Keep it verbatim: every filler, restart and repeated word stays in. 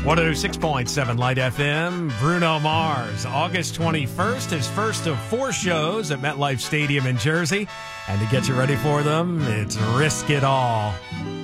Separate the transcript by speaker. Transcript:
Speaker 1: one oh six point seven Light F M. Bruno Mars, August twenty-first, his first of four shows at MetLife Stadium in Jersey. And to get you ready for them, it's Risk It All.